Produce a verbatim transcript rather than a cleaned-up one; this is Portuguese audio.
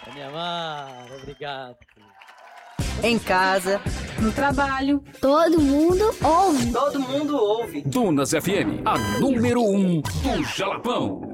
Me amar, obrigado. Em casa, no trabalho, todo mundo ouve. Todo mundo ouve. Dunas F M, a número um do Jalapão.